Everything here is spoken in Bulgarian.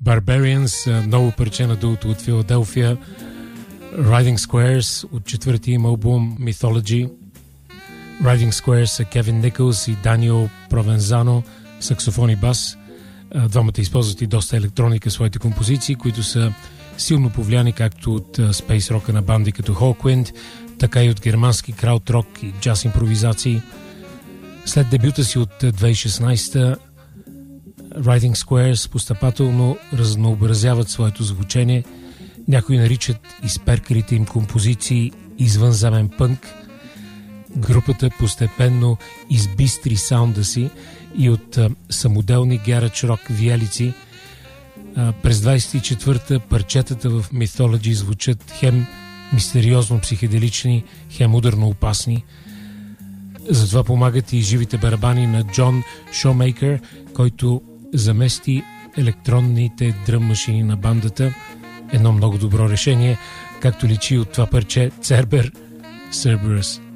Barbarians, ново парче на дуото от Филаделфия, Riding Squares от четвъртия им албум Mythology. Riding Squares са Кевин Никълс и Даниел Провензано, саксофон и бас. Двамата използват и доста електроника в своите композиции, които са силно повлияни както от спейс рока на банди като Hawkwind, така и от германски крауд-рок и джаз импровизации. След дебюта си от 2016 Riding Squares постъпателно разнообразяват своето звучение. Някои наричат изперкалите им композиции извънземен пънк. Групата постепенно избистри саунда си и от самоделни гарадж рок виелици. През 24-та парчетата в Mythology звучат хем мистериозно психеделични, хем ударно опасни. Затова помагат и живите барабани на Джон Шоумейкър, който замести електронните дръм машини на бандата. Едно много добро решение, както личи от това парче Cerberus.